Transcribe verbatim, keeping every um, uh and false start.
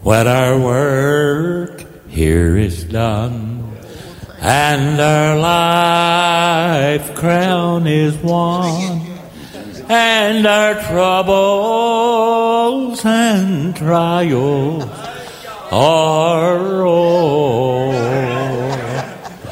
When our work here is done, and our life crown is won, and our troubles and trials are o'er.